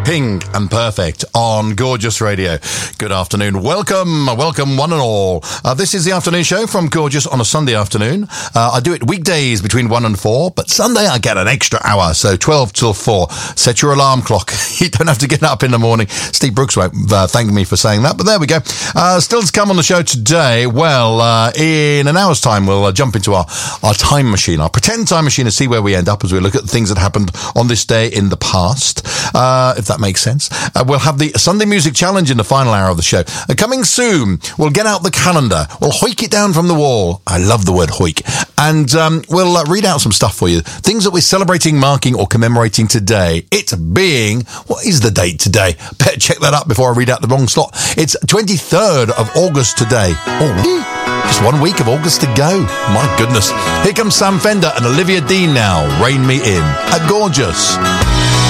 Pink and Perfect on Gorgeous Radio. Good afternoon. Welcome one and all. This is the afternoon show from Gorgeous on a Sunday afternoon. I do it weekdays between 1 and 4, but Sunday I get an extra hour, so 12 till 4. Set your alarm clock. You don't have to get up in the morning. Steve Brooks won't thank me for saying that, but there we go. Still to come on the show today. Well, in an hour's time, we'll jump into our time machine, our pretend time machine, and see where we end up as we look at the things that happened on this day in the past, if that makes sense. We'll have the Sunday Music Challenge in the final hour of the show. Coming soon, we'll get out the calendar. We'll hoik it down from the wall. I love the word hoik. And we'll read out some stuff for you. Things that we're celebrating, marking, or commemorating today. It being, what is the date today? Better check that up before I read out the wrong slot. It's 23rd of August today. Oh, just 1 week of August to go. My goodness. Here comes Sam Fender and Olivia Dean now. Rain Me In at Gorgeous.